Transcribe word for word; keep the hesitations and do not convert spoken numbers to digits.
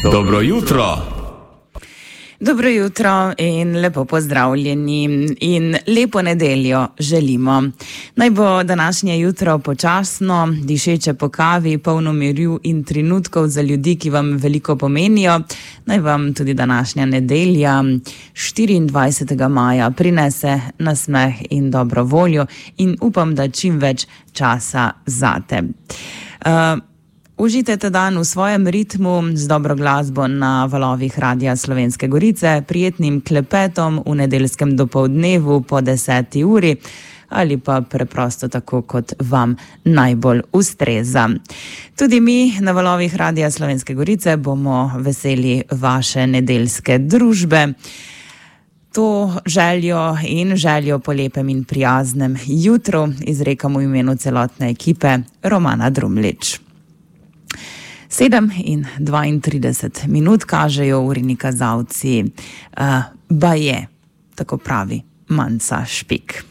Dobro jutro. Dobro jutro in lepo pozdravljeni in lepo nedeljo želimo. Naj bo današnje jutro počasno, dišeče po kavi, polno miru in trenutkov za ljudi, ki vam veliko pomenijo. Naj vam tudi današnja nedelja, štiriindvajsetega maja, prinese nasmeh in dobro voljo in upam, da čim več časa zate. Uh, Užijte dan v svojem ritmu z dobro glasbo na valovih Radia Slovenske Gorice, prijetnim klepetom v nedeljskem dopoldnevu po deseti uri ali pa preprosto tako, kot vam najbolj ustreza. Tudi mi na valovih Radia Slovenske Gorice bomo veseli vaše nedeljske družbe. To željo in željo po lepem in prijaznem jutru izrekam v imenu celotne ekipe Romana Drumlič. Sedem in dvaintrideset minut kažejo urini kazalci, uh, baje, tako pravi Manca Špik.